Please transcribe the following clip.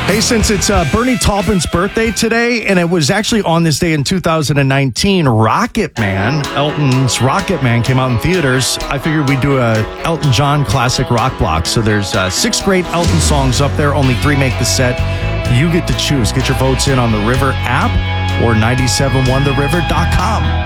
Hey, since it's Bernie Taupin's birthday today, and it was actually on this day in 2019, Rocket Man, Elton's Rocket Man came out in theaters. I figured we'd do a Elton John classic rock block. So there's 6 great Elton songs up there. Only 3 make the set. You get to choose. Get your votes in on the River app or 971theriver.com.